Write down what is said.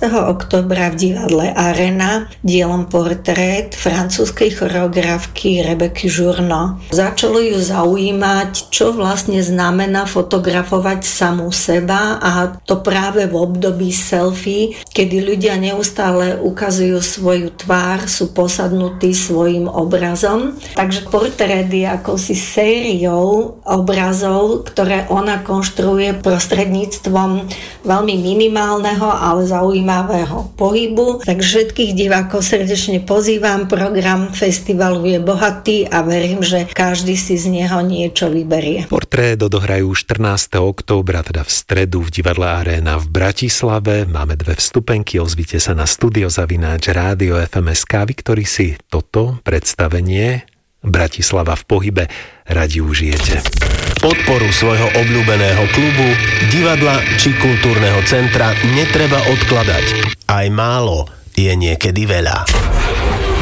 októbra v divadle Arena dielom Portrét francúzskej choreografky Rebeky Journo. Začalo ju zaujímať, čo vlastne znamená fotografovať samú seba, a to práve v období selfie, kedy ľudia neustále ukazujú svoju tvár, sú posadnutí svojim obrazom. Takže Portrét je akousi sériou obrazov, ktoré ona konštruuje prostredníctvom veľmi minimálneho, ale zaujímavého pohybu. Takže všetkých divákov srdečne pozývam. Program festivalu je bohatý a verím, že každý si z neho niečo vyberie. Portrét odohrajú 14. októbra, teda v stredu v divadle Arena v Bratislave. Máme 2 vstupenky, ozvite sa na studio@radio.fm.sk, vy, ktorí si toto predstavenie Bratislava v pohybe radi užijete. Podporu svojho obľúbeného klubu, divadla či kultúrneho centra netreba odkladať. Aj málo je niekedy veľa.